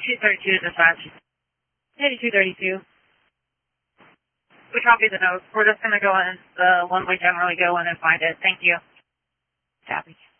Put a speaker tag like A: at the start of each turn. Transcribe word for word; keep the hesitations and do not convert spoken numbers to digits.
A: two thirty-two dispatch.
B: eighty-two thirty-two.
A: We copy the note. We're just going to go in the one we generally go in and find it. Thank you.
B: Copy.